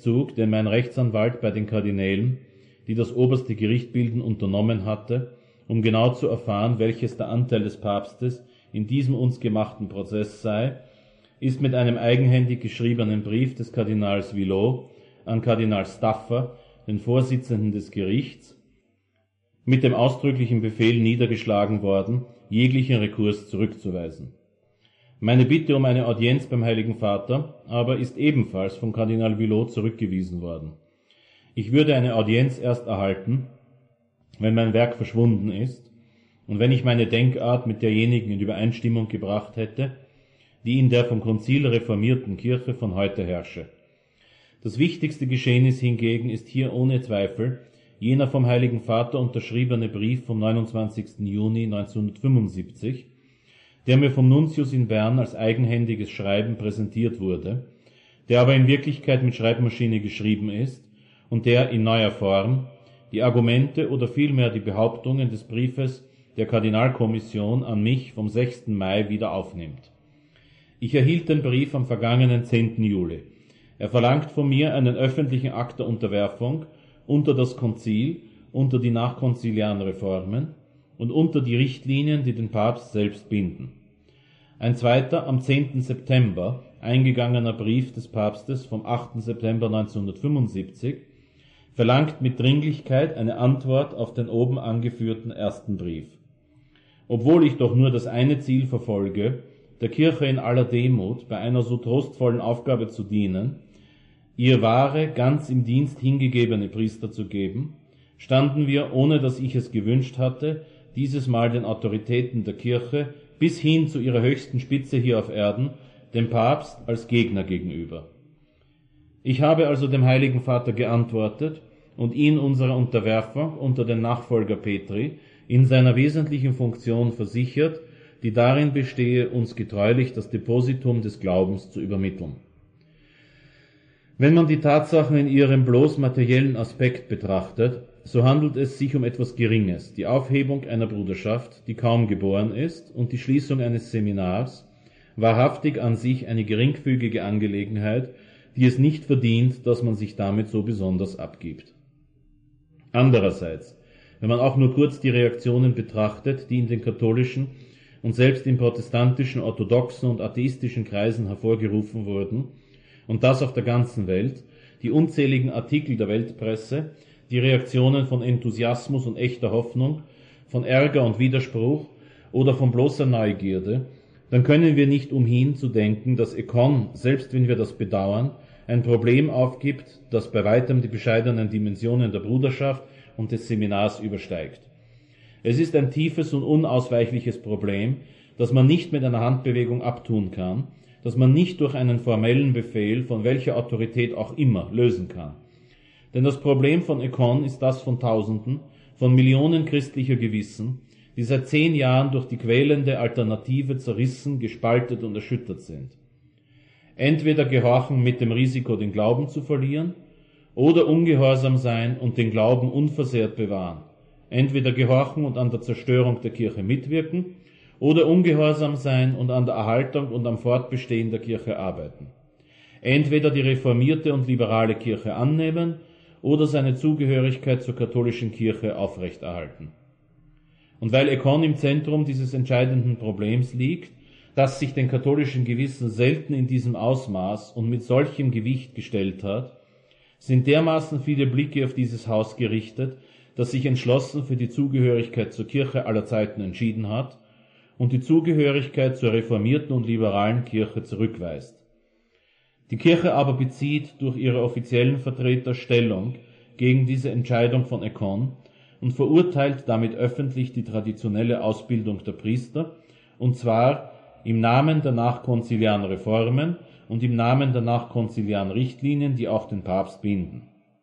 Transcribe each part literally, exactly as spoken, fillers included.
Gerichtszug, den mein Rechtsanwalt bei den Kardinälen, die das oberste Gericht bilden, unternommen hatte, um genau zu erfahren, welches der Anteil des Papstes in diesem uns gemachten Prozess sei, ist mit einem eigenhändig geschriebenen Brief des Kardinals Villot an Kardinal Staffer, den Vorsitzenden des Gerichts, mit dem ausdrücklichen Befehl niedergeschlagen worden, jeglichen Rekurs zurückzuweisen. Meine Bitte um eine Audienz beim Heiligen Vater aber ist ebenfalls von Kardinal Villot zurückgewiesen worden. Ich würde eine Audienz erst erhalten, wenn mein Werk verschwunden ist und wenn ich meine Denkart mit derjenigen in Übereinstimmung gebracht hätte, die in der vom Konzil reformierten Kirche von heute herrsche. Das wichtigste Geschehnis hingegen ist hier ohne Zweifel jener vom Heiligen Vater unterschriebene Brief vom neunundzwanzigsten Juni neunzehnhundertfünfundsiebzig, der mir vom Nuntius in Bern als eigenhändiges Schreiben präsentiert wurde, der aber in Wirklichkeit mit Schreibmaschine geschrieben ist und der in neuer Form die Argumente oder vielmehr die Behauptungen des Briefes der Kardinalkommission an mich vom sechsten Mai wieder aufnimmt. Ich erhielt den Brief am vergangenen zehnten Juli. Er verlangt von mir einen öffentlichen Akt der Unterwerfung unter das Konzil, unter die nachkonziliaren Reformen und unter die Richtlinien, die den Papst selbst binden. Ein zweiter, am zehnten September eingegangener Brief des Papstes vom achten September neunzehnhundertfünfundsiebzig verlangt mit Dringlichkeit eine Antwort auf den oben angeführten ersten Brief. Obwohl ich doch nur das eine Ziel verfolge, der Kirche in aller Demut bei einer so trostvollen Aufgabe zu dienen, ihr wahre, ganz im Dienst hingegebene Priester zu geben, standen wir, ohne dass ich es gewünscht hatte, dieses Mal den Autoritäten der Kirche bis hin zu ihrer höchsten Spitze hier auf Erden, dem Papst, als Gegner gegenüber. Ich habe also dem Heiligen Vater geantwortet und ihn unserer Unterwerfung unter den Nachfolger Petri in seiner wesentlichen Funktion versichert, die darin bestehe, uns getreulich das Depositum des Glaubens zu übermitteln. Wenn man die Tatsachen in ihrem bloß materiellen Aspekt betrachtet, so handelt es sich um etwas Geringes, die Aufhebung einer Bruderschaft, die kaum geboren ist, und die Schließung eines Seminars, wahrhaftig an sich eine geringfügige Angelegenheit, die es nicht verdient, dass man sich damit so besonders abgibt. Andererseits, wenn man auch nur kurz die Reaktionen betrachtet, die in den katholischen und selbst in protestantischen, orthodoxen und atheistischen Kreisen hervorgerufen wurden, und das auf der ganzen Welt, die unzähligen Artikel der Weltpresse, die Reaktionen von Enthusiasmus und echter Hoffnung, von Ärger und Widerspruch oder von bloßer Neugierde, dann können wir nicht umhin zu denken, dass Econ, selbst wenn wir das bedauern, ein Problem aufgibt, das bei weitem die bescheidenen Dimensionen der Bruderschaft und des Seminars übersteigt. Es ist ein tiefes und unausweichliches Problem, das man nicht mit einer Handbewegung abtun kann, das man nicht durch einen formellen Befehl von welcher Autorität auch immer lösen kann. Denn das Problem von Econ ist das von Tausenden, von Millionen christlicher Gewissen, die seit zehn Jahren durch die quälende Alternative zerrissen, gespaltet und erschüttert sind. Entweder gehorchen mit dem Risiko, den Glauben zu verlieren, oder ungehorsam sein und den Glauben unversehrt bewahren. Entweder gehorchen und an der Zerstörung der Kirche mitwirken, oder ungehorsam sein und an der Erhaltung und am Fortbestehen der Kirche arbeiten. Entweder die reformierte und liberale Kirche annehmen oder seine Zugehörigkeit zur katholischen Kirche aufrechterhalten. Und weil Econ im Zentrum dieses entscheidenden Problems liegt, das sich den katholischen Gewissen selten in diesem Ausmaß und mit solchem Gewicht gestellt hat, sind dermaßen viele Blicke auf dieses Haus gerichtet, das sich entschlossen für die Zugehörigkeit zur Kirche aller Zeiten entschieden hat und die Zugehörigkeit zur reformierten und liberalen Kirche zurückweist. Die Kirche aber bezieht durch ihre offiziellen Vertreter Stellung gegen diese Entscheidung von Econ und verurteilt damit öffentlich die traditionelle Ausbildung der Priester, und zwar im Namen der nachkonziliaren Reformen und im Namen der nachkonziliaren Richtlinien, die auch den Papst binden.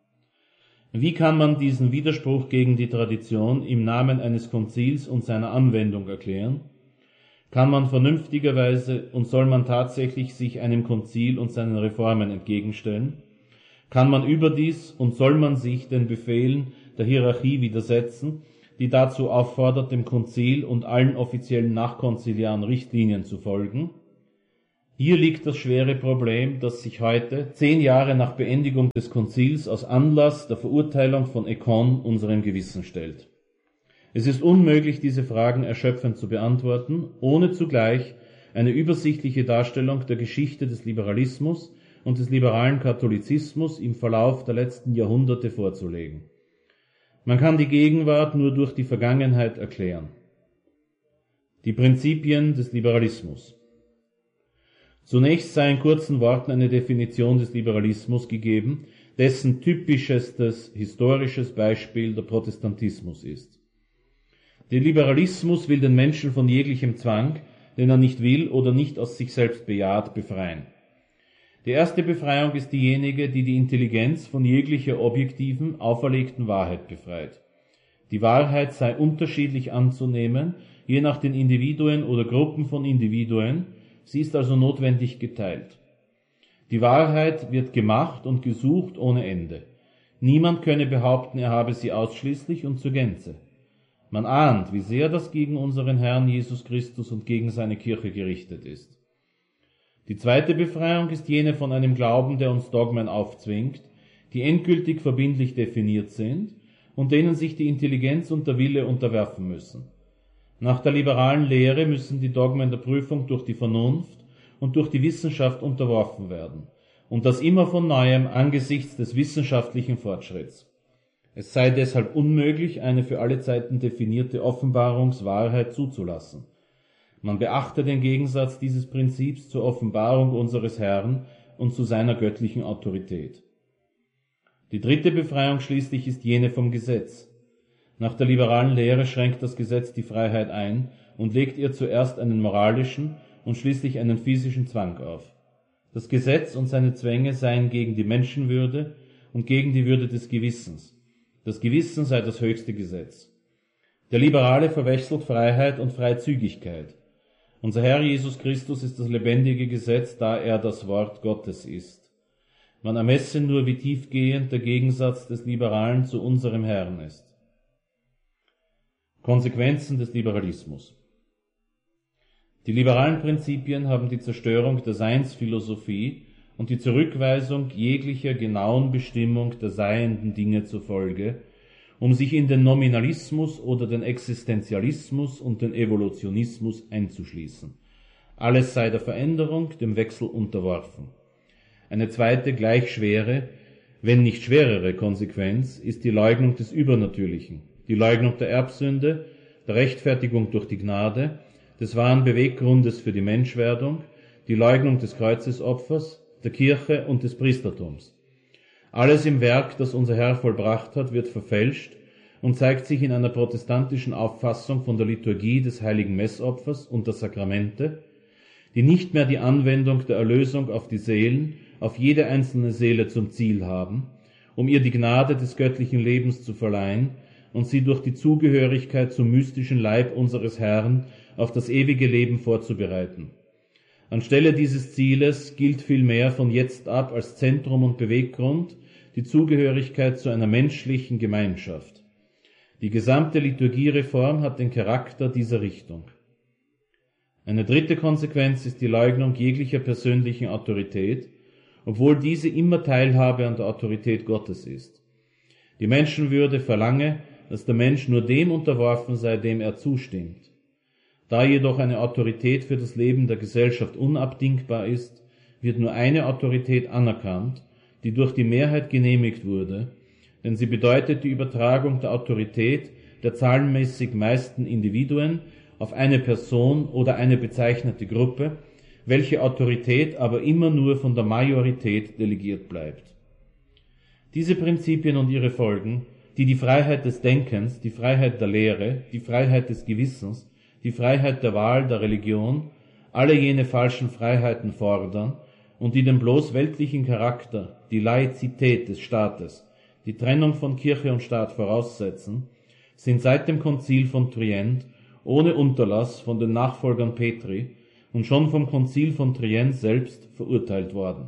Wie kann man diesen Widerspruch gegen die Tradition im Namen eines Konzils und seiner Anwendung erklären? Kann man vernünftigerweise und soll man tatsächlich sich einem Konzil und seinen Reformen entgegenstellen? Kann man überdies und soll man sich den Befehlen der Hierarchie widersetzen, die dazu auffordert, dem Konzil und allen offiziellen nachkonziliaren Richtlinien zu folgen? Hier liegt das schwere Problem, das sich heute, zehn Jahre nach Beendigung des Konzils, als Anlass der Verurteilung von Eckon unserem Gewissen stellt. Es ist unmöglich, diese Fragen erschöpfend zu beantworten, ohne zugleich eine übersichtliche Darstellung der Geschichte des Liberalismus und des liberalen Katholizismus im Verlauf der letzten Jahrhunderte vorzulegen. Man kann die Gegenwart nur durch die Vergangenheit erklären. Die Prinzipien des Liberalismus. Zunächst sei in kurzen Worten eine Definition des Liberalismus gegeben, dessen typischstes historisches Beispiel der Protestantismus ist. Der Liberalismus will den Menschen von jeglichem Zwang, den er nicht will oder nicht aus sich selbst bejaht, befreien. Die erste Befreiung ist diejenige, die die Intelligenz von jeglicher objektiven, auferlegten Wahrheit befreit. Die Wahrheit sei unterschiedlich anzunehmen, je nach den Individuen oder Gruppen von Individuen, sie ist also notwendig geteilt. Die Wahrheit wird gemacht und gesucht ohne Ende. Niemand könne behaupten, er habe sie ausschließlich und zur Gänze. Man ahnt, wie sehr das gegen unseren Herrn Jesus Christus und gegen seine Kirche gerichtet ist. Die zweite Befreiung ist jene von einem Glauben, der uns Dogmen aufzwingt, die endgültig verbindlich definiert sind und denen sich die Intelligenz und der Wille unterwerfen müssen. Nach der liberalen Lehre müssen die Dogmen der Prüfung durch die Vernunft und durch die Wissenschaft unterworfen werden, und das immer von Neuem angesichts des wissenschaftlichen Fortschritts. Es sei deshalb unmöglich, eine für alle Zeiten definierte Offenbarungswahrheit zuzulassen. Man beachte den Gegensatz dieses Prinzips zur Offenbarung unseres Herrn und zu seiner göttlichen Autorität. Die dritte Befreiung schließlich ist jene vom Gesetz. Nach der liberalen Lehre schränkt das Gesetz die Freiheit ein und legt ihr zuerst einen moralischen und schließlich einen physischen Zwang auf. Das Gesetz und seine Zwänge seien gegen die Menschenwürde und gegen die Würde des Gewissens. Das Gewissen sei das höchste Gesetz. Der Liberale verwechselt Freiheit und Freizügigkeit. Unser Herr Jesus Christus ist das lebendige Gesetz, da er das Wort Gottes ist. Man ermesse nur, wie tiefgehend der Gegensatz des Liberalen zu unserem Herrn ist. Konsequenzen des Liberalismus. Die liberalen Prinzipien haben die Zerstörung der Seinsphilosophie und die Zurückweisung jeglicher genauen Bestimmung der seienden Dinge zur Folge, um sich in den Nominalismus oder den Existenzialismus und den Evolutionismus einzuschließen. Alles sei der Veränderung, dem Wechsel unterworfen. Eine zweite, gleich schwere, wenn nicht schwerere Konsequenz ist die Leugnung des Übernatürlichen, die Leugnung der Erbsünde, der Rechtfertigung durch die Gnade, des wahren Beweggrundes für die Menschwerdung, die Leugnung des Kreuzesopfers, der Kirche und des Priestertums. Alles im Werk, das unser Herr vollbracht hat, wird verfälscht und zeigt sich in einer protestantischen Auffassung von der Liturgie des heiligen Messopfers und der Sakramente, die nicht mehr die Anwendung der Erlösung auf die Seelen, auf jede einzelne Seele zum Ziel haben, um ihr die Gnade des göttlichen Lebens zu verleihen und sie durch die Zugehörigkeit zum mystischen Leib unseres Herrn auf das ewige Leben vorzubereiten. Anstelle dieses Zieles gilt vielmehr von jetzt ab als Zentrum und Beweggrund die Zugehörigkeit zu einer menschlichen Gemeinschaft. Die gesamte Liturgiereform hat den Charakter dieser Richtung. Eine dritte Konsequenz ist die Leugnung jeglicher persönlichen Autorität, obwohl diese immer Teilhabe an der Autorität Gottes ist. Die Menschenwürde verlange, dass der Mensch nur dem unterworfen sei, dem er zustimmt. Da jedoch eine Autorität für das Leben der Gesellschaft unabdingbar ist, wird nur eine Autorität anerkannt, die durch die Mehrheit genehmigt wurde, denn sie bedeutet die Übertragung der Autorität der zahlenmäßig meisten Individuen auf eine Person oder eine bezeichnete Gruppe, welche Autorität aber immer nur von der Majorität delegiert bleibt. Diese Prinzipien und ihre Folgen, die die Freiheit des Denkens, die Freiheit der Lehre, die Freiheit des Gewissens, die Freiheit der Wahl, der Religion, alle jene falschen Freiheiten fordern und die den bloß weltlichen Charakter, die Laizität des Staates, die Trennung von Kirche und Staat voraussetzen, sind seit dem Konzil von Trient ohne Unterlass von den Nachfolgern Petri und schon vom Konzil von Trient selbst verurteilt worden.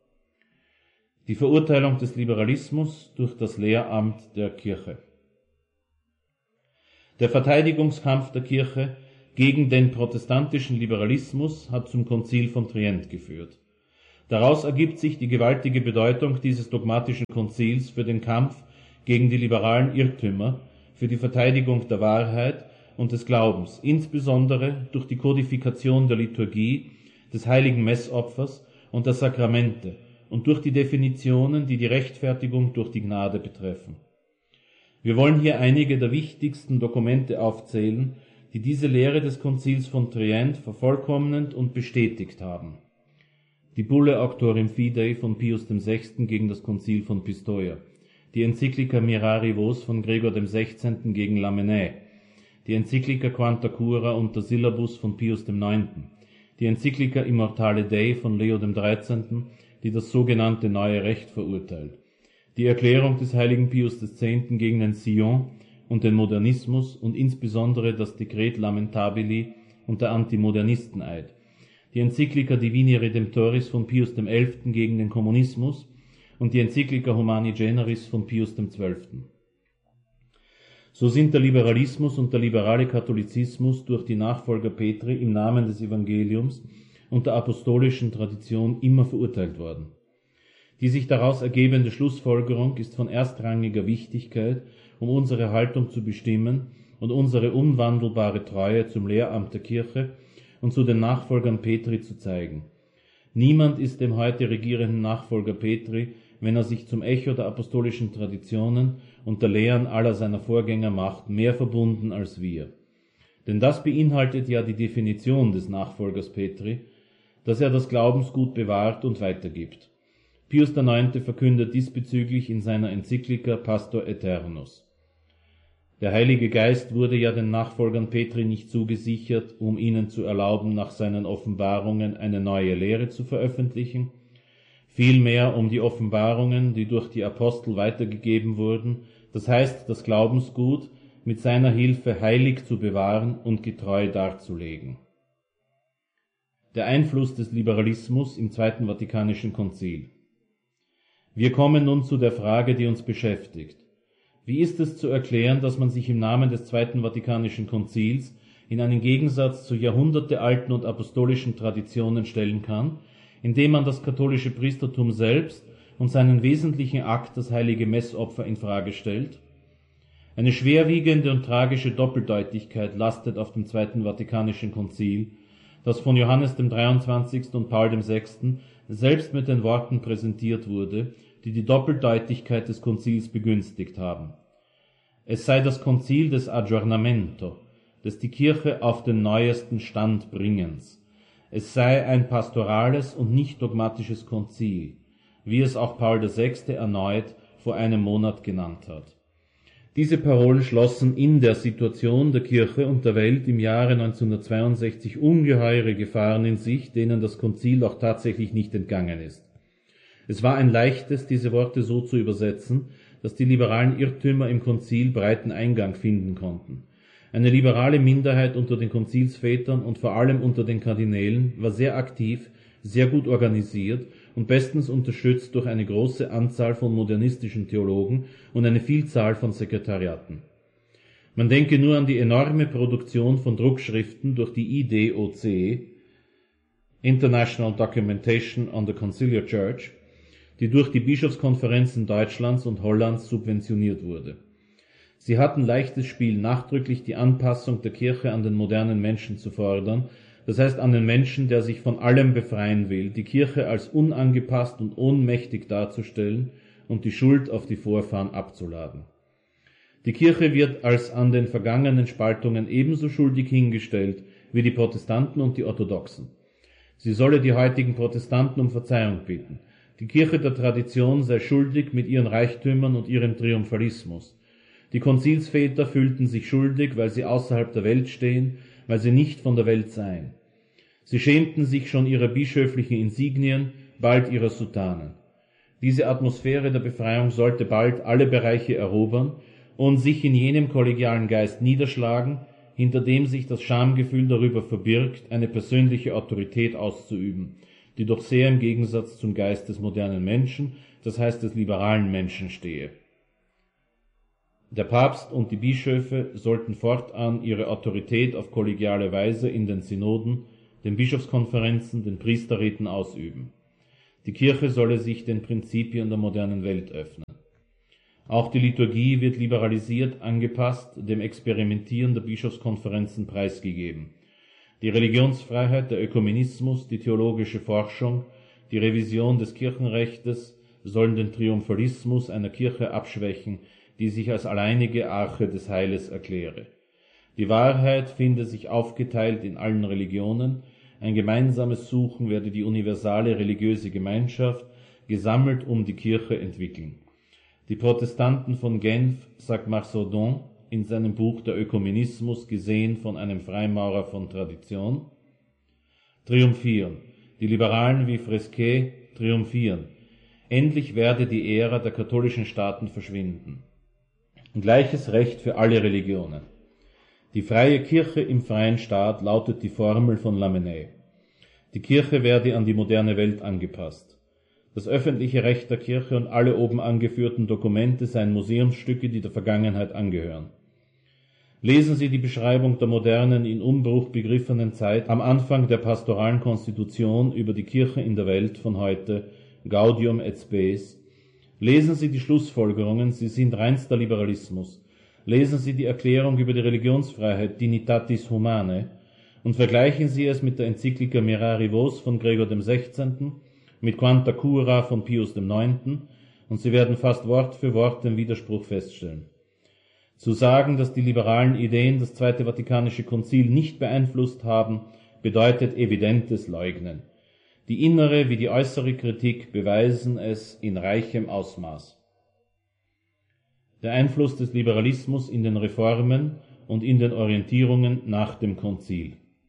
Die Verurteilung des Liberalismus durch das Lehramt der Kirche. Der Verteidigungskampf der Kirche gegen den protestantischen Liberalismus hat zum Konzil von Trient geführt. Daraus ergibt sich die gewaltige Bedeutung dieses dogmatischen Konzils für den Kampf gegen die liberalen Irrtümer, für die Verteidigung der Wahrheit und des Glaubens, insbesondere durch die Kodifikation der Liturgie, des heiligen Messopfers und der Sakramente und durch die Definitionen, die die Rechtfertigung durch die Gnade betreffen. Wir wollen hier einige der wichtigsten Dokumente aufzählen, die diese Lehre des Konzils von Trient vervollkommnend und bestätigt haben. Die Bulle Auctorium Fidei von Pius der Sechste gegen das Konzil von Pistoia, die Enzyklika Mirari Vos von Gregor der Sechzehnte gegen Lamennais, die Enzyklika Quanta Cura und der Syllabus von Pius der Neunte, die Enzyklika Immortale Dei von Leo der Dreizehnte, die das sogenannte Neue Recht verurteilt, die Erklärung des heiligen Pius des Zehnten gegen den Sillon und den Modernismus und insbesondere das Dekret Lamentabili und der Antimodernisten-Eid, die Enzyklika Divini Redemptoris von Pius dem Elften gegen den Kommunismus und die Enzyklika Humani Generis von Pius dem Zwölften. So sind der Liberalismus und der liberale Katholizismus durch die Nachfolger Petri im Namen des Evangeliums und der apostolischen Tradition immer verurteilt worden. Die sich daraus ergebende Schlussfolgerung ist von erstrangiger Wichtigkeit, um unsere Haltung zu bestimmen und unsere unwandelbare Treue zum Lehramt der Kirche und zu den Nachfolgern Petri zu zeigen. Niemand ist dem heute regierenden Nachfolger Petri, wenn er sich zum Echo der apostolischen Traditionen und der Lehren aller seiner Vorgänger macht, mehr verbunden als wir. Denn das beinhaltet ja die Definition des Nachfolgers Petri, dass er das Glaubensgut bewahrt und weitergibt. Pius der Neunte verkündet diesbezüglich in seiner Enzyklika Pastor Aeternus. Der Heilige Geist wurde ja den Nachfolgern Petri nicht zugesichert, um ihnen zu erlauben, nach seinen Offenbarungen eine neue Lehre zu veröffentlichen, vielmehr um die Offenbarungen, die durch die Apostel weitergegeben wurden, das heißt das Glaubensgut, mit seiner Hilfe heilig zu bewahren und getreu darzulegen. Der Einfluss des Liberalismus im Zweiten Vatikanischen Konzil. Wir kommen nun zu der Frage, die uns beschäftigt. Wie ist es zu erklären, dass man sich im Namen des Zweiten Vatikanischen Konzils in einen Gegensatz zu jahrhundertealten und apostolischen Traditionen stellen kann, indem man das katholische Priestertum selbst und seinen wesentlichen Akt, das heilige Messopfer, in Frage stellt? Eine schwerwiegende und tragische Doppeldeutigkeit lastet auf dem Zweiten Vatikanischen Konzil, das von Johannes dem Dreiundzwanzigsten und Paul dem Sechsten selbst mit den Worten präsentiert wurde, die die Doppeldeutigkeit des Konzils begünstigt haben. Es sei das Konzil des Aggiornamento, des die Kirche auf den neuesten Stand bringens. Es sei ein pastorales und nicht dogmatisches Konzil, wie es auch Paul der Sechste erneut vor einem Monat genannt hat. Diese Parolen schlossen in der Situation der Kirche und der Welt im Jahre neunzehnhundertzweiundsechzig ungeheure Gefahren in sich, denen das Konzil auch tatsächlich nicht entgangen ist. Es war ein leichtes, diese Worte so zu übersetzen, dass die liberalen Irrtümer im Konzil breiten Eingang finden konnten. Eine liberale Minderheit unter den Konzilsvätern und vor allem unter den Kardinälen war sehr aktiv, sehr gut organisiert und bestens unterstützt durch eine große Anzahl von modernistischen Theologen und eine Vielzahl von Sekretariaten. Man denke nur an die enorme Produktion von Druckschriften durch die I D O C, International Documentation on the Conciliar Church, die durch die Bischofskonferenzen Deutschlands und Hollands subventioniert wurde. Sie hatten leichtes Spiel, nachdrücklich die Anpassung der Kirche an den modernen Menschen zu fordern, das heißt an den Menschen, der sich von allem befreien will, die Kirche als unangepasst und ohnmächtig darzustellen und die Schuld auf die Vorfahren abzuladen. Die Kirche wird als an den vergangenen Spaltungen ebenso schuldig hingestellt wie die Protestanten und die Orthodoxen. Sie solle die heutigen Protestanten um Verzeihung bitten. Die Kirche der Tradition sei schuldig mit ihren Reichtümern und ihrem Triumphalismus. Die Konzilsväter fühlten sich schuldig, weil sie außerhalb der Welt stehen, weil sie nicht von der Welt seien. Sie schämten sich schon ihrer bischöflichen Insignien, bald ihrer Soutanen. Diese Atmosphäre der Befreiung sollte bald alle Bereiche erobern und sich in jenem kollegialen Geist niederschlagen, hinter dem sich das Schamgefühl darüber verbirgt, eine persönliche Autorität auszuüben, die doch sehr im Gegensatz zum Geist des modernen Menschen, das heißt des liberalen Menschen, stehe. Der Papst und die Bischöfe sollten fortan ihre Autorität auf kollegiale Weise in den Synoden, den Bischofskonferenzen, den Priesterräten ausüben. Die Kirche solle sich den Prinzipien der modernen Welt öffnen. Auch die Liturgie wird liberalisiert, angepasst, dem Experimentieren der Bischofskonferenzen preisgegeben. Die Religionsfreiheit, der Ökumenismus, die theologische Forschung, die Revision des Kirchenrechtes sollen den Triumphalismus einer Kirche abschwächen, die sich als alleinige Arche des Heiles erkläre. Die Wahrheit finde sich aufgeteilt in allen Religionen, ein gemeinsames Suchen werde die universale religiöse Gemeinschaft, gesammelt um die Kirche, entwickeln. Die Protestanten von Genf, sagt Marsaudon in seinem Buch Der Ökumenismus, gesehen von einem Freimaurer von Tradition, triumphieren. Die Liberalen wie Fresquet triumphieren. Endlich werde die Ära der katholischen Staaten verschwinden. Gleiches Recht für alle Religionen. Die freie Kirche im freien Staat lautet die Formel von Lamennais. Die Kirche werde an die moderne Welt angepasst. Das öffentliche Recht der Kirche und alle oben angeführten Dokumente seien Museumsstücke, die der Vergangenheit angehören. Lesen Sie die Beschreibung der modernen, in Umbruch begriffenen Zeit am Anfang der pastoralen Konstitution über die Kirche in der Welt von heute, Gaudium et Spes. Lesen Sie die Schlussfolgerungen, sie sind reinster Liberalismus. Lesen Sie die Erklärung über die Religionsfreiheit, Dignitatis Humanae, und vergleichen Sie es mit der Enzyklika Mirari Vos von Gregor dem Sechzehnten, mit Quanta Cura von Pius dem Neunten, und Sie werden fast Wort für Wort den Widerspruch feststellen. Zu sagen, dass die liberalen Ideen das Zweite Vatikanische Konzil nicht beeinflusst haben, bedeutet evidentes Leugnen. Die innere wie die äußere Kritik beweisen es in reichem Ausmaß. Der Einfluss des Liberalismus in den Reformen und in den Orientierungen nach dem Konzil.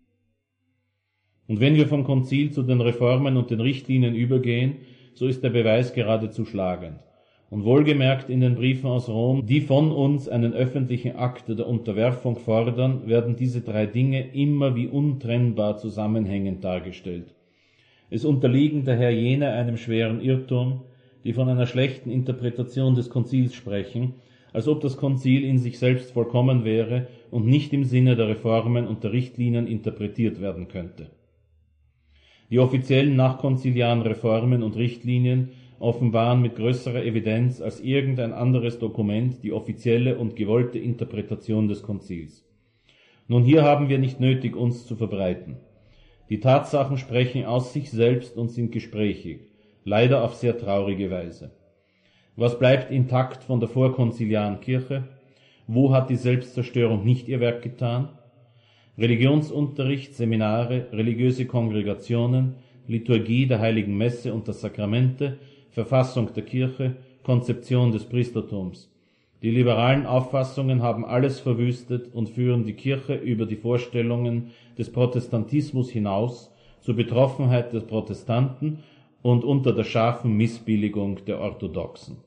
Und wenn wir vom Konzil zu den Reformen und den Richtlinien übergehen, so ist der Beweis geradezu schlagend. Und wohlgemerkt in den Briefen aus Rom, die von uns einen öffentlichen Akt der Unterwerfung fordern, werden diese drei Dinge immer wie untrennbar zusammenhängend dargestellt. Es unterliegen daher jene einem schweren Irrtum, die von einer schlechten Interpretation des Konzils sprechen, als ob das Konzil in sich selbst vollkommen wäre und nicht im Sinne der Reformen und der Richtlinien interpretiert werden könnte. Die offiziellen nachkonziliaren Reformen und Richtlinien offenbaren mit größerer Evidenz als irgendein anderes Dokument die offizielle und gewollte Interpretation des Konzils. Nun, hier haben wir nicht nötig, uns zu verbreiten. Die Tatsachen sprechen aus sich selbst und sind gesprächig, leider auf sehr traurige Weise. Was bleibt intakt von der vorkonziliaren Kirche? Wo hat die Selbstzerstörung nicht ihr Werk getan? Religionsunterricht, Seminare, religiöse Kongregationen, Liturgie der Heiligen Messe und der Sakramente, Verfassung der Kirche, Konzeption des Priestertums. Die liberalen Auffassungen haben alles verwüstet und führen die Kirche über die Vorstellungen des Protestantismus hinaus zur Betroffenheit der Protestanten und unter der scharfen Missbilligung der Orthodoxen.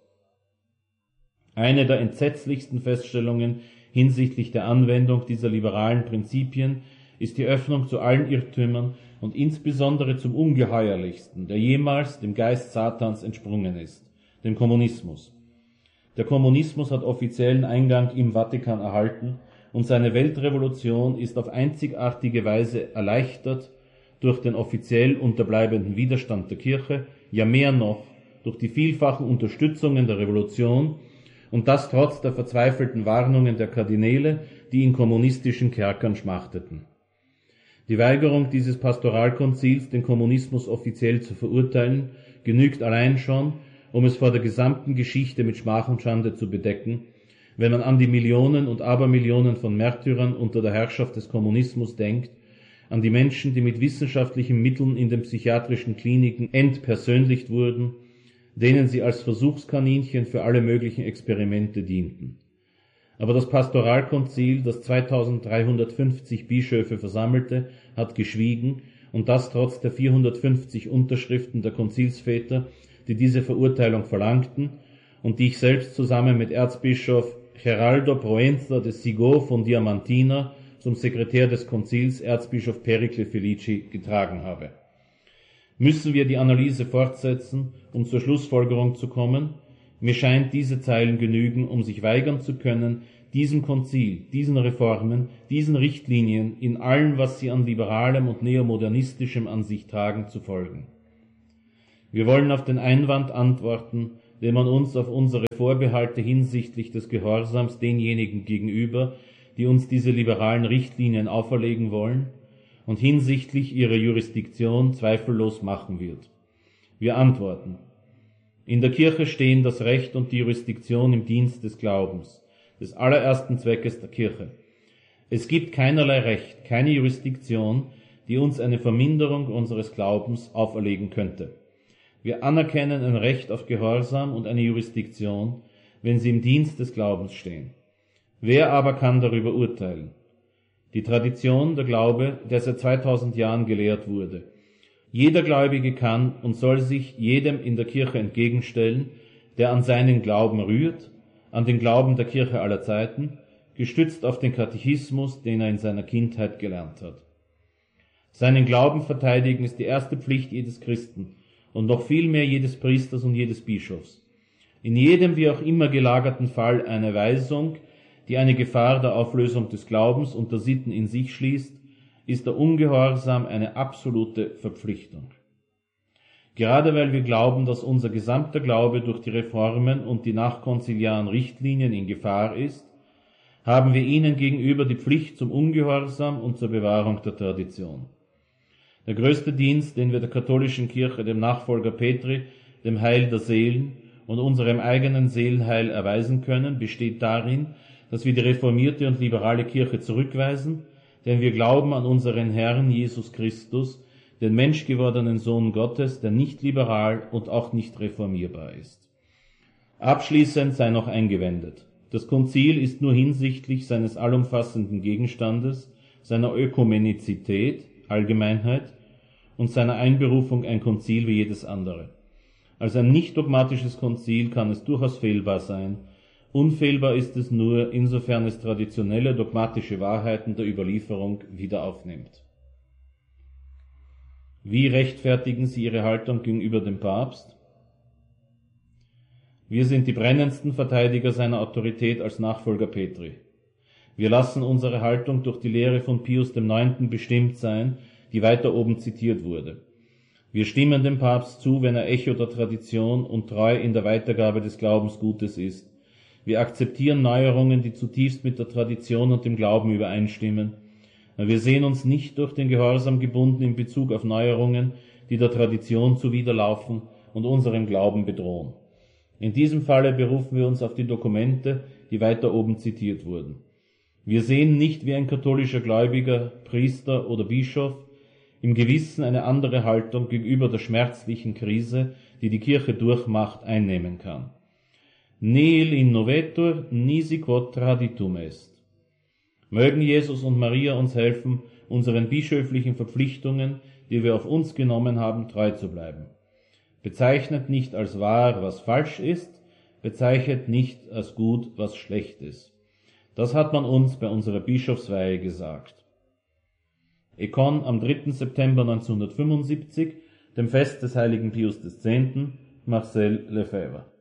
Eine der entsetzlichsten Feststellungen hinsichtlich der Anwendung dieser liberalen Prinzipien ist die Öffnung zu allen Irrtümern und insbesondere zum ungeheuerlichsten, der jemals dem Geist Satans entsprungen ist, dem Kommunismus. Der Kommunismus hat offiziellen Eingang im Vatikan erhalten und seine Weltrevolution ist auf einzigartige Weise erleichtert durch den offiziell unterbleibenden Widerstand der Kirche, ja mehr noch, durch die vielfachen Unterstützungen der Revolution, und das trotz der verzweifelten Warnungen der Kardinäle, die in kommunistischen Kerkern schmachteten. Die Weigerung dieses Pastoralkonzils, den Kommunismus offiziell zu verurteilen, genügt allein schon, um es vor der gesamten Geschichte mit Schmach und Schande zu bedecken, wenn man an die Millionen und Abermillionen von Märtyrern unter der Herrschaft des Kommunismus denkt, an die Menschen, die mit wissenschaftlichen Mitteln in den psychiatrischen Kliniken entpersönlicht wurden, denen sie als Versuchskaninchen für alle möglichen Experimente dienten. Aber das Pastoralkonzil, das zweitausenddreihundertfünfzig Bischöfe versammelte, hat geschwiegen, und das trotz der vierhundertfünfzig Unterschriften der Konzilsväter, die diese Verurteilung verlangten und die ich selbst zusammen mit Erzbischof Geraldo Proenza de Sigo von Diamantina zum Sekretär des Konzils, Erzbischof Pericle Felici, getragen habe. Müssen wir die Analyse fortsetzen, um zur Schlussfolgerung zu kommen, Mir scheint, diese Zeilen genügen, um sich weigern zu können, diesem Konzil, diesen Reformen, diesen Richtlinien in allem, was sie an liberalem und neomodernistischem an sich tragen, zu folgen. Wir wollen auf den Einwand antworten, den man uns auf unsere Vorbehalte hinsichtlich des Gehorsams denjenigen gegenüber, die uns diese liberalen Richtlinien auferlegen wollen und hinsichtlich ihrer Jurisdiktion zweifellos machen wird. Wir antworten: In der Kirche stehen das Recht und die Jurisdiktion im Dienst des Glaubens, des allerersten Zweckes der Kirche. Es gibt keinerlei Recht, keine Jurisdiktion, die uns eine Verminderung unseres Glaubens auferlegen könnte. Wir anerkennen ein Recht auf Gehorsam und eine Jurisdiktion, wenn sie im Dienst des Glaubens stehen. Wer aber kann darüber urteilen? Die Tradition, der Glaube, der seit zweitausend Jahren gelehrt wurde. Jeder Gläubige kann und soll sich jedem in der Kirche entgegenstellen, der an seinen Glauben rührt, an den Glauben der Kirche aller Zeiten, gestützt auf den Katechismus, den er in seiner Kindheit gelernt hat. Seinen Glauben verteidigen ist die erste Pflicht jedes Christen und noch viel mehr jedes Priesters und jedes Bischofs. In jedem wie auch immer gelagerten Fall eine Weisung, die eine Gefahr der Auflösung des Glaubens und der Sitten in sich schließt, ist der Ungehorsam eine absolute Verpflichtung. Gerade weil wir glauben, dass unser gesamter Glaube durch die Reformen und die nachkonziliaren Richtlinien in Gefahr ist, haben wir ihnen gegenüber die Pflicht zum Ungehorsam und zur Bewahrung der Tradition. Der größte Dienst, den wir der katholischen Kirche, dem Nachfolger Petri, dem Heil der Seelen und unserem eigenen Seelenheil erweisen können, besteht darin, dass wir die reformierte und liberale Kirche zurückweisen, denn wir glauben an unseren Herrn Jesus Christus, den menschgewordenen Sohn Gottes, der nicht liberal und auch nicht reformierbar ist. Abschließend sei noch eingewendet: Das Konzil ist nur hinsichtlich seines allumfassenden Gegenstandes, seiner Ökumenizität, Allgemeinheit und seiner Einberufung ein Konzil wie jedes andere. Als ein nicht dogmatisches Konzil kann es durchaus fehlbar sein. Unfehlbar ist es nur, insofern es traditionelle dogmatische Wahrheiten der Überlieferung wieder aufnimmt. Wie rechtfertigen Sie Ihre Haltung gegenüber dem Papst? Wir sind die brennendsten Verteidiger seiner Autorität als Nachfolger Petri. Wir lassen unsere Haltung durch die Lehre von Pius der Neunte bestimmt sein, die weiter oben zitiert wurde. Wir stimmen dem Papst zu, wenn er Echo der Tradition und treu in der Weitergabe des Glaubensgutes ist. Wir akzeptieren Neuerungen, die zutiefst mit der Tradition und dem Glauben übereinstimmen. Wir sehen uns nicht durch den Gehorsam gebunden in Bezug auf Neuerungen, die der Tradition zuwiderlaufen und unseren Glauben bedrohen. In diesem Falle berufen wir uns auf die Dokumente, die weiter oben zitiert wurden. Wir sehen nicht wie ein katholischer Gläubiger, Priester oder Bischof im Gewissen eine andere Haltung gegenüber der schmerzlichen Krise, die die Kirche durchmacht, einnehmen kann. Nihil innovetur, nisi quod traditum est. Mögen Jesus und Maria uns helfen, unseren bischöflichen Verpflichtungen, die wir auf uns genommen haben, treu zu bleiben. Bezeichnet nicht als wahr, was falsch ist, bezeichnet nicht als gut, was schlecht ist. Das hat man uns bei unserer Bischofsweihe gesagt. Ekon am dritten September neunzehnhundertfünfundsiebzig, dem Fest des heiligen Pius des Zehnten, Marcel Lefebvre.